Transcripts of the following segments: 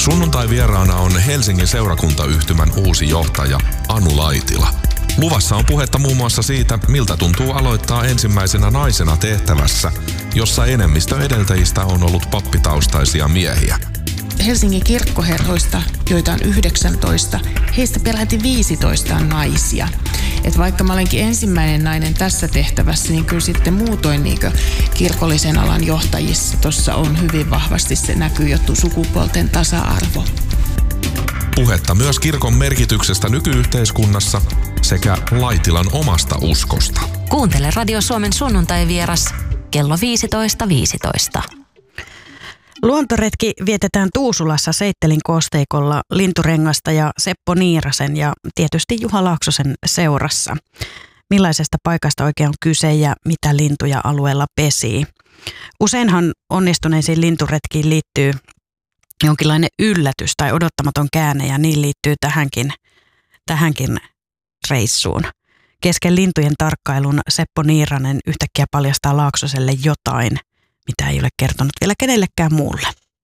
Sunnuntai vieraana on Helsingin seurakuntayhtymän uusi johtaja Anu Laitila. Luvassa on puhetta muun muassa siitä, miltä tuntuu aloittaa ensimmäisenä naisena tehtävässä, jossa enemmistö edeltäjistä on ollut pappitaustaisia miehiä. Helsingin kirkkoherroista, joita on 19, heistä peräti 15 on naisia. Et vaikka mä olenkin ensimmäinen nainen tässä tehtävässä, niin kyllä sitten muutoin kirkollisen alan johtajissa tuossa on hyvin vahvasti se näkyy jo sukupuolten tasa-arvo. Puhetta myös kirkon merkityksestä nykyyhteiskunnassa sekä Laitilan omasta uskosta. Kuuntele Radio Suomen sunnuntai-vieras kello 15.15. Luontoretki vietetään Tuusulassa Seittelin kosteikolla Linturengasta ja Seppo Niirasen ja tietysti Juha Laaksosen seurassa. Millaisesta paikasta oikein on kyse ja mitä lintuja alueella pesii? Useinhan onnistuneisiin linturetkiin liittyy jonkinlainen yllätys tai odottamaton käänne ja niin liittyy tähänkin reissuun. Kesken lintujen tarkkailun Seppo Niiranen yhtäkkiä paljastaa Laaksoselle jotain, mitä ei ole kertonut vielä kenellekään muulle.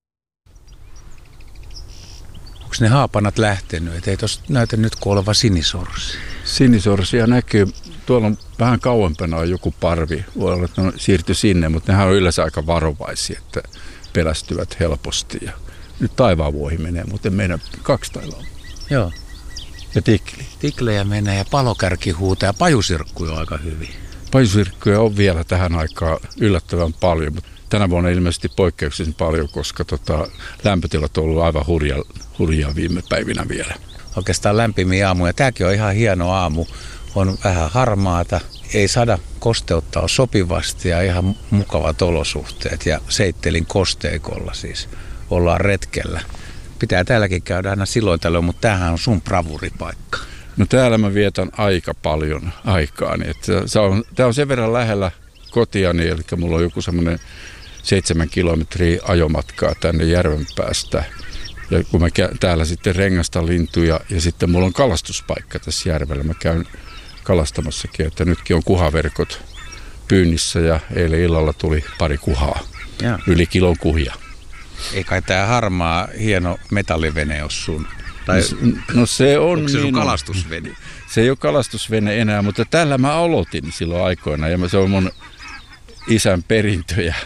Onko ne haapanat lähtenyt? Ei tuossa näytä nyt kuin oleva sinisorsi. Sinisorsia näkyy. Tuolla on vähän kauempana on joku parvi. Voi olla, että ne siirtyi sinne, mutta nehän on yleensä aika varovaisia, että pelästyvät helposti. Ja nyt taivaanvuohi menee, mutta meidän 2 taivaa. Joo. Ja tikli. Tiklejä menee ja palokärki huutaa ja pajusirkkuja on aika hyvin. Pajusirkkuja on vielä tähän aikaan yllättävän paljon, mutta tänä vuonna ilmeisesti poikkeuksellisen paljon, koska lämpötilat on ollut aivan hurjaa viime päivinä vielä. Oikeastaan lämpimiä aamuja. Tämäkin on ihan hieno aamu. On vähän harmaata, ei sada kosteutta ole sopivasti ja ihan mukavat olosuhteet. Ja Seittelin kosteikolla siis ollaan retkellä. Pitää täälläkin käydä aina silloin tällöin, mutta tämähän on sun bravuripaikka. No täällä mä vietän aika paljon aikaani. Tämä on sen verran lähellä kotiani, eli mulla on joku semmoinen 7 kilometriä ajomatkaa tänne järven päästä. Ja kun mä täällä sitten rengastan lintuja ja sitten mulla on kalastuspaikka tässä järvellä. Mä käyn kalastamassakin, että nytkin on kuhaverkot pyynnissä ja eilen illalla tuli 2 kuhaa. Ja. Yli kilon kuhia. Ei kai tää harmaa hieno metallivene ole sun? Tai no se on. Onko se sun kalastusvene? Se ei ole kalastusvene enää, mutta tällä mä aloitin silloin aikoina ja se on mun isän perintöjä.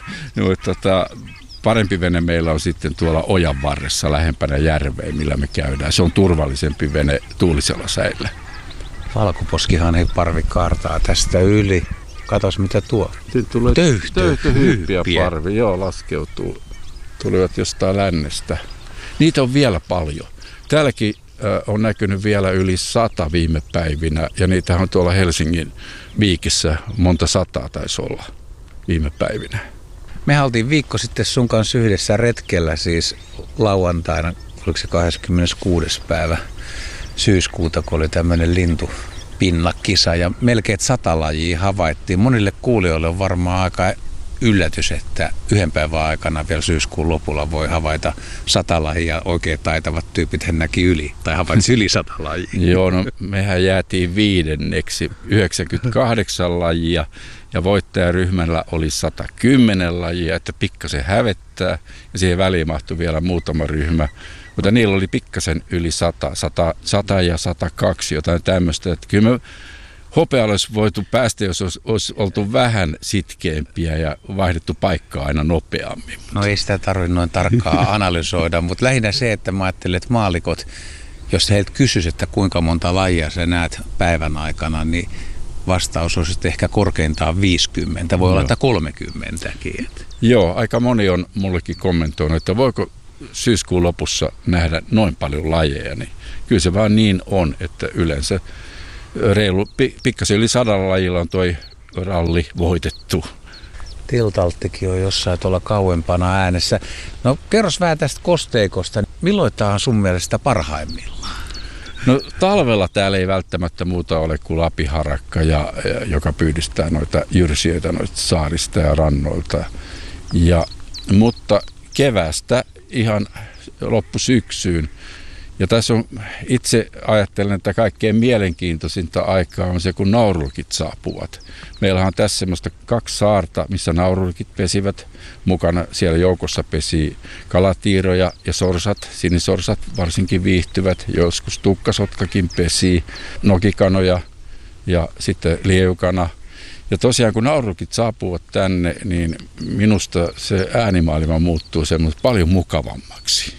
Parempi vene meillä on sitten tuolla ojan varressa lähempänä järveä, millä me käydään. Se on turvallisempi vene tuulisella säillä. Valkoposkihan ei parvi kaartaa tästä yli. Katos mitä tuo. Tulee töyhtöhyyppiä parvi, joo, laskeutuu. Tulivat jostain lännestä. Niitä on vielä paljon. Täälläkin on näkynyt vielä yli 100 viime päivinä ja niitä on tuolla Helsingin Viikissä monta sataa taisi olla viime päivinä. Me oltiin viikko sitten sun kanssa yhdessä retkellä siis lauantaina, oliko se 26. päivä syyskuuta, kun oli tämmöinen lintupinnakisa ja melkein 100 lajia havaittiin. Monille kuulijoille on varmaan aika yllätys, että 1 päivän aikana vielä syyskuun lopulla voi havaita 100 lajia. Oikein taitavat tyypit hän näki yli tai havaitsi yli 100 lajia. Joo, no mehän jäätiin 5. 98 lajia ja voittajaryhmällä oli 110 lajia, että pikkasen hävettää ja siihen väliin mahtui vielä muutama ryhmä. Mutta niillä oli pikkasen yli 100 ja 102, jotain tämmöistä. Että kyllä me hopealle olisi voitu päästä, jos olisi oltu vähän sitkeämpiä ja vaihdettu paikkaa aina nopeammin. No ei sitä tarvitse noin tarkkaan analysoida, mutta lähinnä se, että mä ajattelen, että maallikot, jos heiltä kysyisi, että kuinka monta lajia sä näet päivän aikana, niin vastaus olisi ehkä korkeintaan 50, voi olla, että 30kin. Joo, aika moni on mullekin kommentoinut, että voiko syyskuun lopussa nähdä noin paljon lajeja, niin kyllä se vaan niin on, että yleensä pikkasen yli 100 lajilla on toi ralli voitettu. Tiltalttikin on jossain tuolla kauempana äänessä. No kerros vähän tästä kosteikosta. Milloin tämä on sun mielestä parhaimmillaan? No talvella täällä ei välttämättä muuta ole kuin lapiharakka, joka pyydystää noita jyrsijöitä noista saarista ja rannoilta. Mutta keväästä ihan loppusyksyyn Ja tässä on, itse ajattelen, että kaikkein mielenkiintoisinta aikaa on se, kun naurulkit saapuvat. Meillä on tässä semmoista 2 saarta, missä naurulkit pesivät. Mukana siellä joukossa pesii kalatiiroja ja sorsat. Sinisorsat varsinkin viihtyvät. Joskus tukkasotkakin pesii, nokikanoja ja sitten liejukana. Ja tosiaan kun naurulkit saapuvat tänne, niin minusta se äänimaailma muuttuu semmoista paljon mukavammaksi.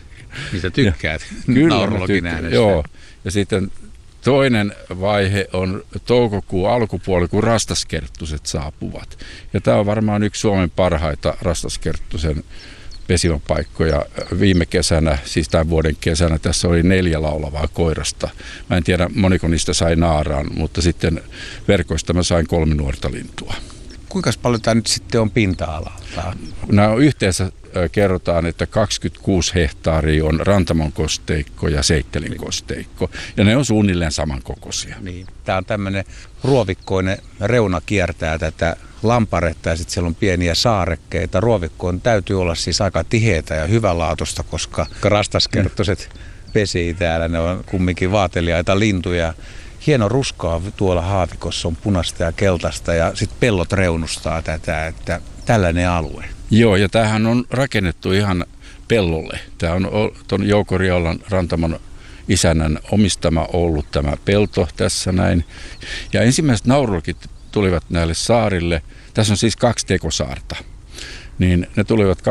Mitä tykkäät? Naurulkin äänestä. Joo. Ja sitten toinen vaihe on toukokuun alkupuoli, kun rastaskerttuset saapuvat. Ja tämä on varmaan yksi Suomen parhaita rastaskerttusen pesimäpaikkoja. Viime kesänä, siis tämän vuoden kesänä, tässä oli 4 laulavaa koirasta. Mä en tiedä, moniko niistä sai naaraan, mutta sitten verkoista mä sain 3 nuorta lintua. Kuinka paljon tämä nyt sitten on pinta-alalta? Nämä on yhteensä kerrotaan, että 26 hehtaaria on Rantamon kosteikko ja Seittelin kosteikko. Ja ne on suunnilleen samankokoisia. Niin. Tämä on tämmöinen ruovikkoinen reuna kiertää tätä lamparetta ja sitten siellä on pieniä saarekkeita. Ruovikkoon täytyy olla siis aika tiheitä ja hyvälaatuista, koska rastaskerttoset pesii täällä. Ne on kumminkin vaateliaita lintuja. Hieno ruskaa tuolla haavikossa on punaista ja keltaista ja sitten pellot reunustaa tätä, että tällainen alue. Joo, ja tämähän on rakennettu ihan pellolle. Tämä on tuon Jouko Riolan Rantamon isännän omistama ollut tämä pelto tässä näin. Ja ensimmäiset naurulkit tulivat näille saarille. Tässä on siis 2 tekosaarta. Niin ne tulivat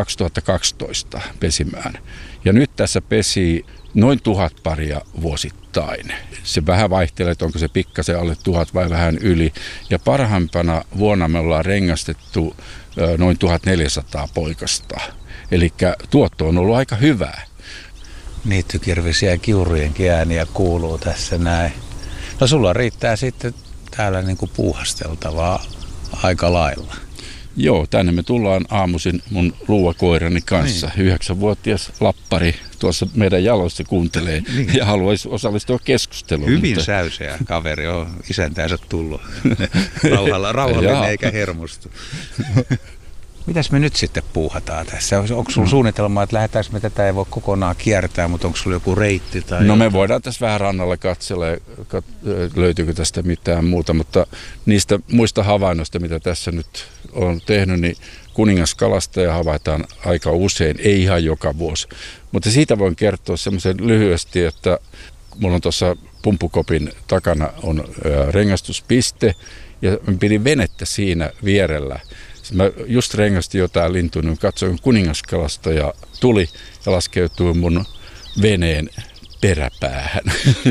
2012 pesimään. Ja nyt tässä pesii noin 1000 paria vuosittain. Se vähän vaihtelee, että onko se pikkasen alle 1000 vai vähän yli. Ja parhaimpana vuonna me ollaan rengastettu noin 1400 poikasta. Eli tuotto on ollut aika hyvää. Niittykirvisiä ja kiurujenkin ääniä kuuluu tässä näin. No sulla riittää sitten täällä niinku puuhasteltavaa aika lailla. Joo, tänne me tullaan aamuisin mun luuvakoirani kanssa. Niin. 9-vuotias lappari tuossa meidän jaloissa kuuntelee niin. Ja haluaisi osallistua keskusteluun. Hyvin mutta säyseä kaveri on isäntänsä tullut. Rauhallinen eikä hermostu. Mitäs me nyt sitten puuhataan tässä? Onko sulla suunnitelmaa, että lähdetäänkö me tätä ei voi kokonaan kiertää, mutta onko sulla joku reitti? Tai no me voidaan tässä vähän rannalla katsella, löytyykö tästä mitään muuta, mutta niistä muista havainnoista, mitä tässä nyt on tehnyt, niin kuningaskalastaja havaitaan aika usein, ei ihan joka vuosi. Mutta siitä voin kertoa semmoisen lyhyesti, että mulla on tuossa pumpukopin takana on rengastuspiste ja pidin venettä siinä vierellä. Mä just rengastin jotain lintua, niin katsoin kuningaskalasta ja tuli ja laskeutui mun veneen peräpäähän.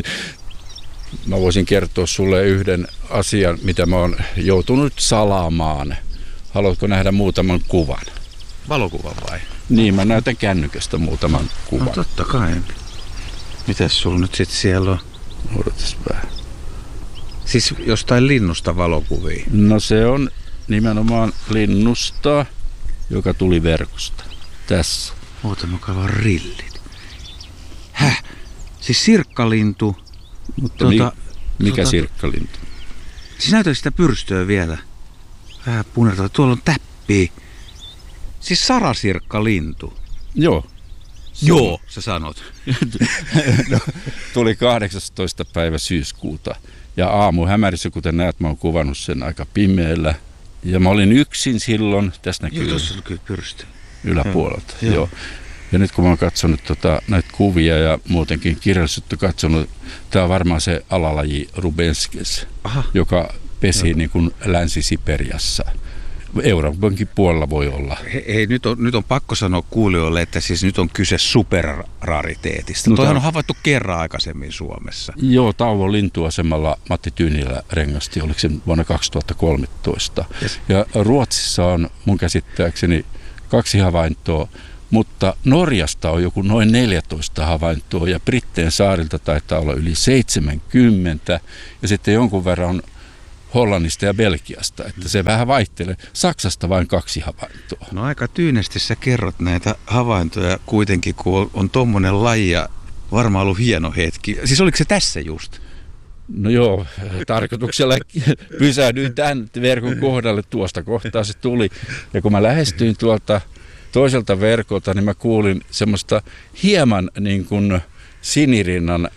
Mä voisin kertoa sulle yhden asian, mitä mä oon joutunut salaamaan. Haluatko nähdä muutaman kuvan? Valokuvan vai? Niin, mä näytän kännykästä muutaman kuvan. No totta kai. Mitäs sulla nyt sit siellä on? Odotas vähän. Siis jostain linnusta valokuvia? No se on nimenomaan linnusta, joka tuli verkosta. Tässä. Oota, mä kaivan rillit. Häh? Siis sirkkalintu. Mutta mikä sirkkalintu? Siis näytä sitä pyrstöä vielä. Vähän punertaa. Tuolla on täppiä. Siis sarasirkkalintu. Joo. Joo, sä sanot. No, tuli 18. päivä syyskuuta. Ja aamu hämärissä, kuten näet, mä oon kuvannut sen aika pimeällä. Ja mä olin yksin silloin, tässä näkyy. Joo, tuossa näkyy pyrstö. Yläpuolelta, joo. Ja nyt kun mä oon katsonut näitä kuvia ja muutenkin kirjallisuutta katsonut, tää on varmaan se alalaji Rubenskes, joka pesii niin kuin Länsi-Siperiassa. Euroopankin puolella voi olla. Hei, nyt on pakko sanoa kuulijoille, että siis nyt on kyse superrariteetista. No, toihan on havaittu kerran aikaisemmin Suomessa. Joo, Tauvon lintuasemalla Matti Tyynilä rengasti, oliko se vuonna 2013. Yes. Ja Ruotsissa on mun käsittääkseni 2 havaintoa, mutta Norjasta on joku noin 14 havaintoa ja Britteen saarilta taitaa olla yli 70 ja sitten jonkun verran on Hollannista ja Belgiasta, että se vähän vaihtelee. Saksasta vain 2 havaintoa. No aika tyynesti sä kerrot näitä havaintoja kuitenkin, kun on tommonen laji ja varmaan ollut hieno hetki. Siis oliko se tässä just? No joo, tarkoituksella pysähdyin tämän verkon kohdalle, tuosta kohtaa se tuli. Ja kun mä lähestyin tuolta toiselta verkolta, niin mä kuulin semmoista hieman niin kuin sinirinnan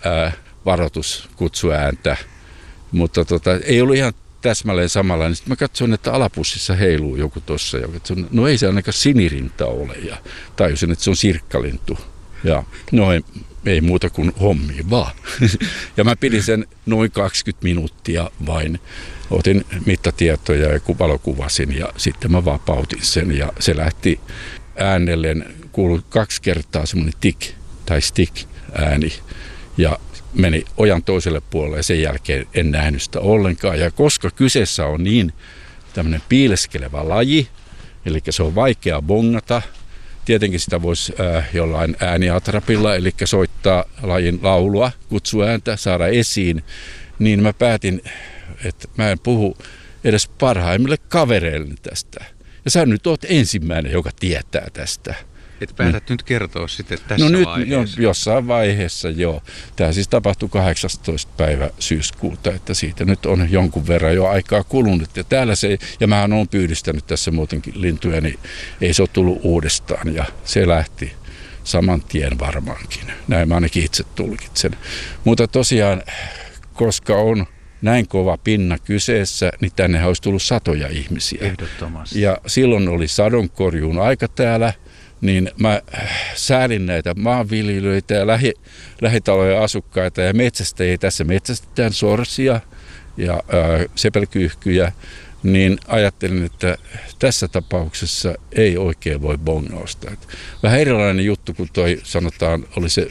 varoituskutsuääntä, mutta ei ollut ihan täsmälleen samalla. Niin sitten mä katsoin, että alapussissa heiluu joku tuossa. Ja katsoin, no ei se ainakaan sinirinta ole. Ja tajusin, että se on sirkkalintu. Ja no ei muuta kuin hommia vaan. Ja mä pidin sen noin 20 minuuttia vain. Otin mittatietoja ja valokuvasin ja sitten mä vapautin sen. Ja se lähti äänelleen, kuului 2 kertaa semmoinen tik tai stick ääni. Ja meni ojan toiselle puolelle ja sen jälkeen en nähnyt sitä ollenkaan. Ja koska kyseessä on niin tämmöinen piileskelevä laji, eli se on vaikea bongata, tietenkin sitä voisi jollain ääniatrapilla, eli soittaa lajin laulua, kutsuääntä, saada esiin, niin mä päätin, että mä en puhu edes parhaimmille kavereille tästä. Ja sä nyt oot ensimmäinen, joka tietää tästä. Et päätät nyt kertoa sitten tässä vaiheessa. No nyt jossain vaiheessa, joo. Tämä siis tapahtui 18. päivä syyskuuta, että siitä nyt on jonkun verran jo aikaa kulunut. Ja täällä ja mähän olen pyydistänyt tässä muutenkin lintuja, niin ei se ole tullut uudestaan. Ja se lähti saman tien varmaankin. Näin mä ainakin itse tulkitsen. Mutta tosiaan, koska on näin kova pinna kyseessä, niin tänne olisi tullut satoja ihmisiä. Ehdottomasti. Ja silloin oli sadonkorjuun aika täällä. Niin mä säälin näitä maanviljelijöitä ja lähitalojen asukkaita ja metsästäjiä. Tässä metsästetään sorsia ja sepelkyyhkyjä, niin ajattelin, että tässä tapauksessa ei oikein voi bongausta. Vähän erilainen juttu kuin toi sanotaan,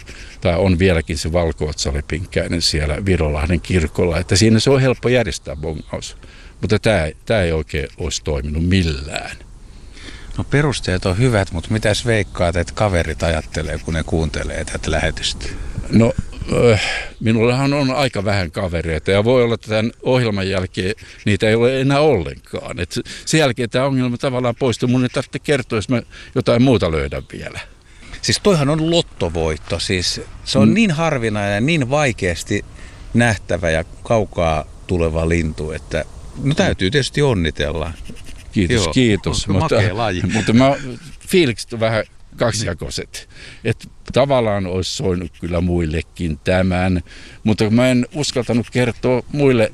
on vieläkin se valko-otsalepinkäinen siellä Virolahden kirkolla, että siinä se on helppo järjestää bongaus, mutta tämä ei oikein olisi toiminut millään. No perusteet on hyvät, mutta mitäs veikkaat, että kaverit ajattelee, kun ne kuuntelee tätä lähetystä? No, minullahan on aika vähän kavereita ja voi olla, että tämän ohjelman jälkeen niitä ei ole enää ollenkaan. Et sen jälkeen tämä ongelma tavallaan poistuu. Mun ei tarvitse kertoa, jos mä jotain muuta löydän vielä. Siis toihan on lottovoitto. Siis se on niin harvinainen ja niin vaikeasti nähtävä ja kaukaa tuleva lintu, että no täytyy tietysti onnitella. Kiitos. Mutta fiilikset on vähän kaksijakoiset. Että tavallaan olisi soinut kyllä muillekin tämän, mutta mä en uskaltanut kertoa muille,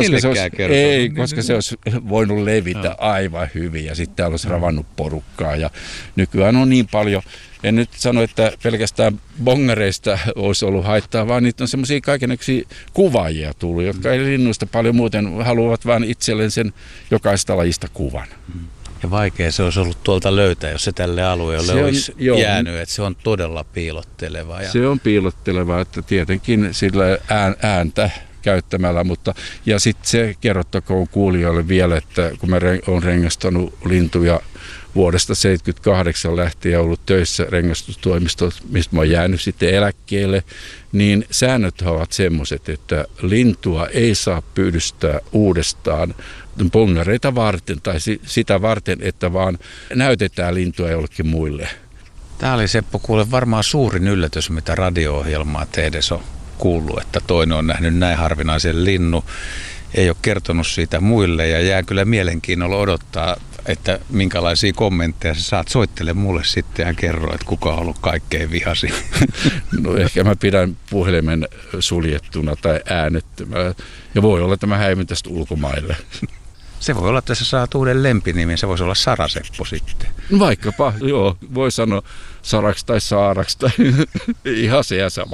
koska se olisi voinut levitä aivan hyvin ja sitten täällä olisi ravannut porukkaa. Ja nykyään on niin paljon, en nyt sano, että pelkästään bongareista olisi ollut haittaa, vaan niitä on semmoisia kaikennäköisiä kuvaajia tullut, jotka ei linnuista paljon muuten haluavat vaan itselleen sen jokaista lajista kuvan. Ja vaikea se olisi ollut tuolta löytää, jos se tälle alueelle olisi jäänyt, että se on todella piilotteleva. Se on piilotteleva, että tietenkin sillä ääntä käyttämällä, ja sitten se kerrottakoon kuulijoille vielä, että kun mä olen rengastanut lintuja vuodesta 1978 lähtien ollut töissä rengastustoimistossa, mistä mä oon jäänyt sitten eläkkeelle, niin säännöt ovat semmoiset, että lintua ei saa pyydystää uudestaan bongareita varten tai sitä varten, että vaan näytetään lintua jollekin muille. Tämä oli Seppo kuule varmaan suurin yllätys, mitä radio-ohjelmaa tehdessä on kuullut, että toinen on nähnyt näin harvinaisen linnun, ei ole kertonut siitä muille ja jää kyllä mielenkiinnolla odottaa, että minkälaisia kommentteja sä saat. Soittele mulle sitten ja kerro, että kuka on ollut kaikkein vihasin. No ehkä mä pidän puhelimen suljettuna tai äänettömänä ja voi olla, että mä häivyn tästä ulkomaille. Se voi olla, että sä saat uuden lempinimen, se voisi olla Sara-Seppo sitten. Vaikkapa, joo, voi sanoa Saraks tai Saaraks tai ihan se ja sama.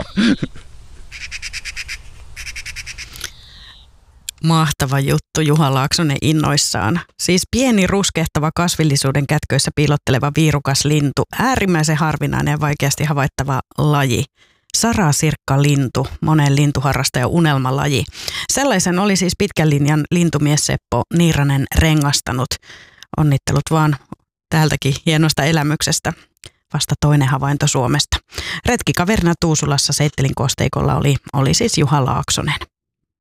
Mahtava juttu, Juha Laaksonen innoissaan. Siis pieni ruskehtava kasvillisuuden kätköissä piilotteleva viirukas lintu, äärimmäisen harvinainen ja vaikeasti havaittava laji. Sarasirkkalintu, monen lintuharrastajan unelmalaji. Sellaisen oli siis pitkän linjan lintumies Seppo Niiranen rengastanut. Onnittelut vaan täältäkin hienosta elämyksestä. Vasta toinen havainto Suomesta. Retkikaverina Tuusulassa Seittelin kosteikolla oli siis Juha Laaksonen.